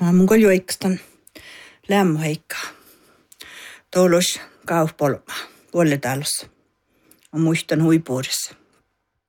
Mun kolju ikkastan lämmöheikkaa. Tuolos kaupolma puoletalossa. On muistan huipuudessa.